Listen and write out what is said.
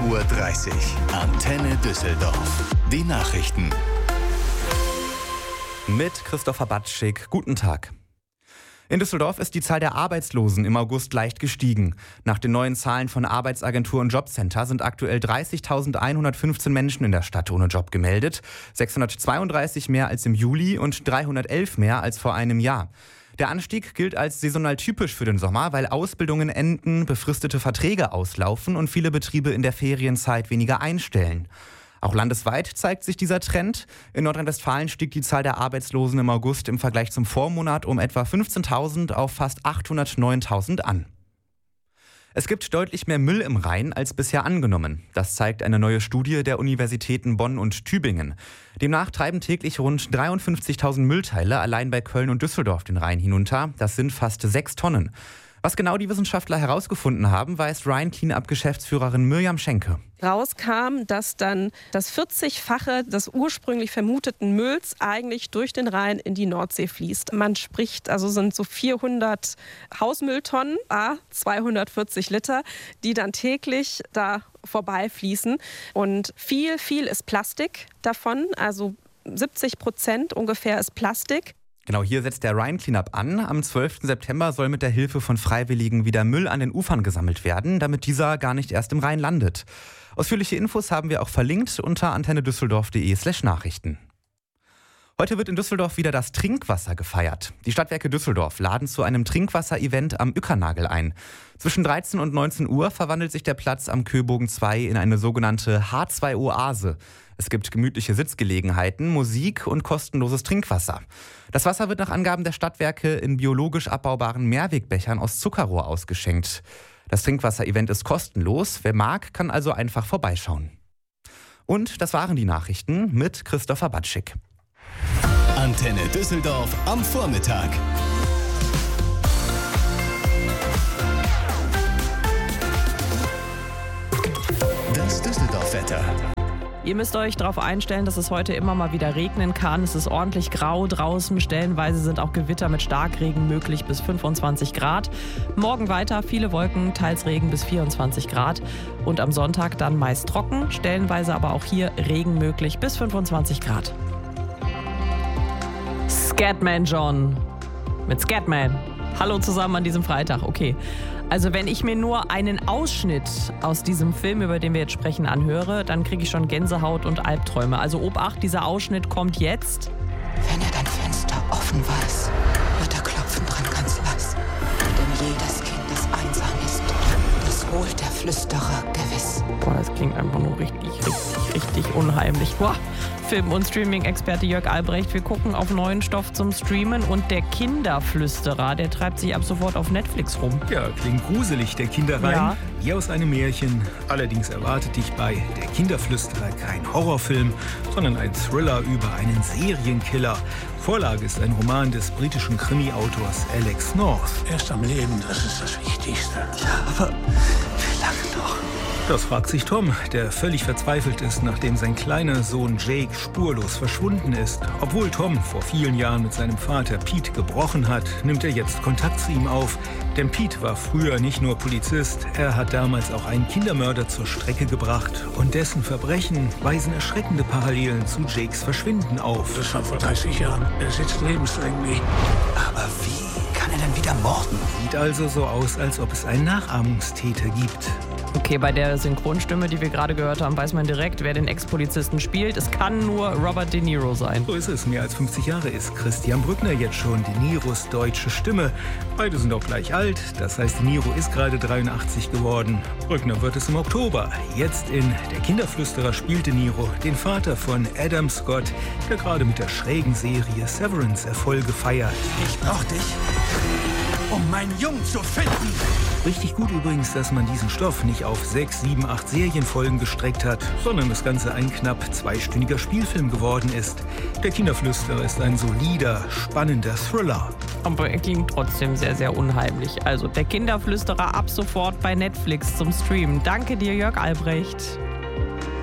6:30 Uhr. Antenne Düsseldorf. Die Nachrichten. Mit Christopher Batschik. Guten Tag. In Düsseldorf ist die Zahl der Arbeitslosen im August leicht gestiegen. Nach den neuen Zahlen von Arbeitsagentur und Jobcenter sind aktuell 30.115 Menschen in der Stadt ohne Job gemeldet. 632 mehr als im Juli und 311 mehr als vor einem Jahr. Der Anstieg gilt als saisonal typisch für den Sommer, weil Ausbildungen enden, befristete Verträge auslaufen und viele Betriebe in der Ferienzeit weniger einstellen. Auch landesweit zeigt sich dieser Trend. In Nordrhein-Westfalen stieg die Zahl der Arbeitslosen im August im Vergleich zum Vormonat um etwa 15.000 auf fast 809.000 an. Es gibt deutlich mehr Müll im Rhein als bisher angenommen. Das zeigt eine neue Studie der Universitäten Bonn und Tübingen. Demnach treiben täglich rund 53.000 Müllteile allein bei Köln und Düsseldorf den Rhein hinunter. Das sind fast 6 Tonnen. Was genau die Wissenschaftler herausgefunden haben, weiß Rhein Cleanup-Geschäftsführerin Mirjam Schenke. Rauskam, dass dann das 40-fache des ursprünglich vermuteten Mülls eigentlich durch den Rhein in die Nordsee fließt. Man spricht, also sind so 400 Hausmülltonnen, 240 Liter, die dann täglich da vorbeifließen. Und viel ist Plastik davon, also 70% ungefähr ist Plastik. Genau, hier setzt der Rhein Cleanup an. Am 12. September soll mit der Hilfe von Freiwilligen wieder Müll an den Ufern gesammelt werden, damit dieser gar nicht erst im Rhein landet. Ausführliche Infos haben wir auch verlinkt unter antennedüsseldorf.de/Nachrichten. Heute wird in Düsseldorf wieder das Trinkwasser gefeiert. Die Stadtwerke Düsseldorf laden zu einem Trinkwasser-Event am Uekernagel ein. Zwischen 13 und 19 Uhr verwandelt sich der Platz am Köbogen 2 in eine sogenannte H2-Oase. Es gibt gemütliche Sitzgelegenheiten, Musik und kostenloses Trinkwasser. Das Wasser wird nach Angaben der Stadtwerke in biologisch abbaubaren Mehrwegbechern aus Zuckerrohr ausgeschenkt. Das Trinkwasser-Event ist kostenlos. Wer mag, kann also einfach vorbeischauen. Und das waren die Nachrichten mit Christopher Batschik. Antenne Düsseldorf am Vormittag. Das Düsseldorf-Wetter. Ihr müsst euch darauf einstellen, dass es heute immer mal wieder regnen kann. Es ist ordentlich grau draußen. Stellenweise sind auch Gewitter mit Starkregen möglich bis 25 Grad. Morgen weiter viele Wolken, teils Regen bis 24 Grad. Und am Sonntag dann meist trocken. Stellenweise aber auch hier Regen möglich bis 25 Grad. Scatman John mit Scatman. Hallo zusammen an diesem Freitag. Okay. Also wenn ich mir nur einen Ausschnitt aus diesem Film, über den wir jetzt sprechen, anhöre, dann kriege ich schon Gänsehaut und Albträume. Also Obacht, dieser Ausschnitt kommt jetzt. Wenn er dein Fenster offen weiß, wird er klopfen dran ganz leis. Denn jedes Kind, das einsam ist, das holt der Flüsterer gewiss. Boah, das klingt einfach nur richtig unheimlich. Boah. Film- und Streaming-Experte Jörg Albrecht. Wir gucken auf neuen Stoff zum Streamen und der Kinderflüsterer, der treibt sich ab sofort auf Netflix rum. Ja, klingt gruselig, der Kinderreim. Ja. Wie aus einem Märchen. Allerdings erwartet dich bei Der Kinderflüsterer kein Horrorfilm, sondern ein Thriller über einen Serienkiller. Vorlage ist ein Roman des britischen Krimi-Autors Alex North. Erst am Leben, das ist das Wichtigste. Ja, aber wie lange noch? Das fragt sich Tom, der völlig verzweifelt ist, nachdem sein kleiner Sohn Jake spurlos verschwunden ist. Obwohl Tom vor vielen Jahren mit seinem Vater Pete gebrochen hat, nimmt er jetzt Kontakt zu ihm auf. Denn Pete war früher nicht nur Polizist, er hat damals auch einen Kindermörder zur Strecke gebracht. Und dessen Verbrechen weisen erschreckende Parallelen zu Jakes Verschwinden auf. Das war vor 30 Jahren. Er sitzt lebenslänglich. Aber wie kann er denn wieder morden? Sieht also so aus, als ob es einen Nachahmungstäter gibt. Okay, bei der Synchronstimme, die wir gerade gehört haben, weiß man direkt, wer den Ex-Polizisten spielt. Es kann nur Robert De Niro sein. So ist es. Mehr als 50 Jahre ist Christian Brückner jetzt schon De Niros deutsche Stimme. Beide sind auch gleich alt. Das heißt, De Niro ist gerade 83 geworden. Brückner wird es im Oktober. Jetzt in Der Kinderflüsterer spielt De Niro den Vater von Adam Scott, der gerade mit der schrägen Serie Severance Erfolge feiert. Ich brauch dich, um meinen Jungen zu finden. Richtig gut übrigens, dass man diesen Stoff nicht auf 6, 7, 8 Serienfolgen gestreckt hat, sondern das Ganze ein knapp 2-stündiger Spielfilm geworden ist. Der Kinderflüsterer ist ein solider, spannender Thriller. Aber er klingt trotzdem sehr unheimlich. Also der Kinderflüsterer ab sofort bei Netflix zum Streamen. Danke dir, Jörg Albrecht.